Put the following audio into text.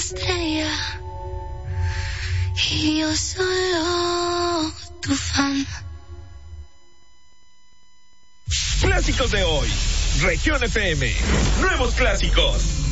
estrella y yo solo tu fan. Clásicos de hoy. Región FM. Nuevos clásicos.